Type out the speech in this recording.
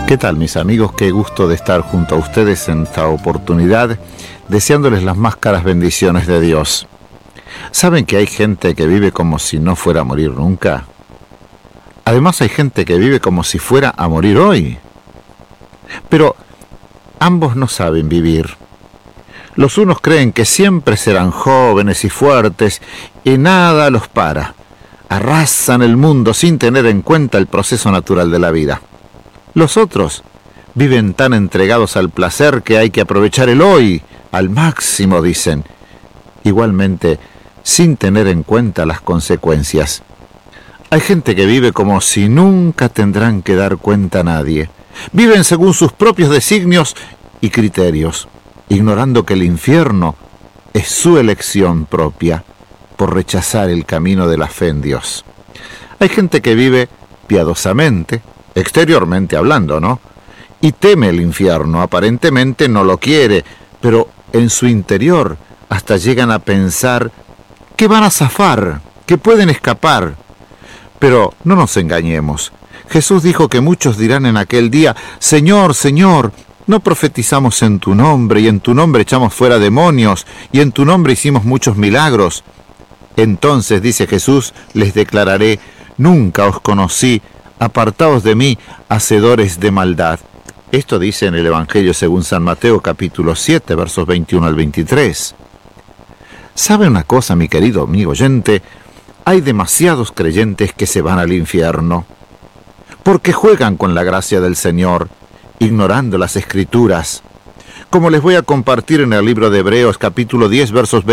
¿Qué tal, mis amigos? Qué gusto de estar junto a ustedes en esta oportunidad, deseándoles las más caras bendiciones de Dios. ¿Saben que hay gente que vive como si no fuera a morir nunca? Además hay gente que vive como si fuera a morir hoy. Pero ambos no saben vivir. Los unos creen que siempre serán jóvenes y fuertes y nada los para. Arrasan el mundo sin tener en cuenta el proceso natural de la vida. Los otros viven tan entregados al placer que hay que aprovechar el hoy al máximo, dicen. Igualmente, sin tener en cuenta las consecuencias. Hay gente que vive como si nunca tendrán que dar cuenta a nadie. Viven según sus propios designios y criterios, ignorando que el infierno es su elección propia por rechazar el camino de la fe en Dios. Hay gente que vive piadosamente, exteriormente hablando, ¿no? Y teme el infierno, aparentemente no lo quiere, pero en su interior hasta llegan a pensar que van a zafar, que pueden escapar. Pero no nos engañemos. Jesús dijo que muchos dirán en aquel día: Señor, Señor, ¿no profetizamos en tu nombre, y en tu nombre echamos fuera demonios, y en tu nombre hicimos muchos milagros? Entonces, dice Jesús, les declararé: nunca os conocí, apartaos de mí, hacedores de maldad. Esto dice en el Evangelio según San Mateo, capítulo 7, versos 21 al 23. ¿Sabe una cosa, mi querido amigo oyente? Hay demasiados creyentes que se van al infierno porque juegan con la gracia del Señor, ignorando las Escrituras. Como les voy a compartir en el libro de Hebreos, capítulo 10, versos